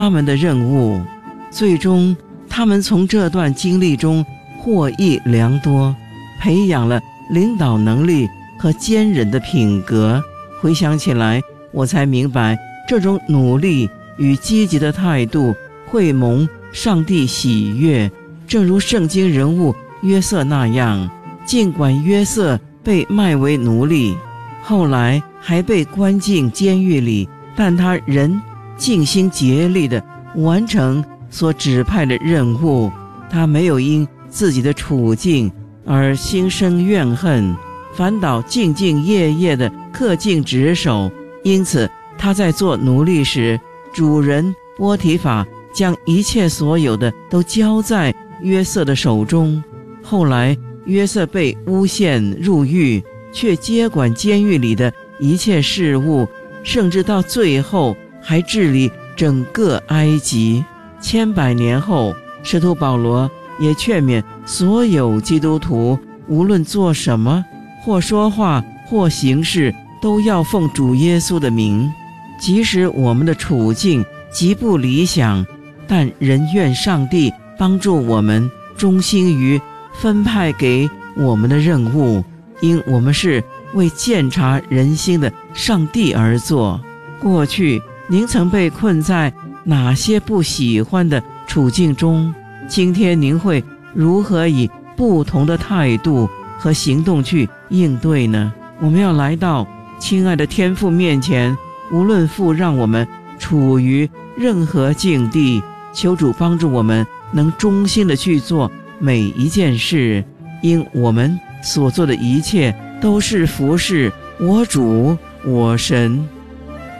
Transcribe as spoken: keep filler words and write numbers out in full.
他们的任务。最终他们从这段经历中获益良多，培养了领导能力和坚韧的品格。回想起来，我才明白这种努力与积极的态度会蒙上帝喜悦。正如圣经人物约瑟那样，尽管约瑟被卖为奴隶，后来还被关进监狱里，但他仍尽心竭力地完成所指派的任务。他没有因自己的处境而心生怨恨，反倒兢兢业业地恪尽职守。因此他在做奴隶时，主人波提法将一切所有的都交在约瑟的手中。后来约瑟被诬陷入狱，却接管监狱里的一切事务，甚至到最后还治理整个埃及。千百年后，使徒保罗也劝勉所有基督徒，无论做什么，或说话或行事，都要奉主耶稣的名。即使我们的处境极不理想，但仍愿上帝帮助我们忠心于分派给我们的任务，因我们是为鉴察人心的上帝而做。过去您曾被困在哪些不喜欢的处境中？今天您会如何以不同的态度和行动去应对呢？我们要来到亲爱的天父面前，无论父让我们处于任何境地，求主帮助我们能忠心的去做每一件事，因我们所做的一切都是服侍我主我神。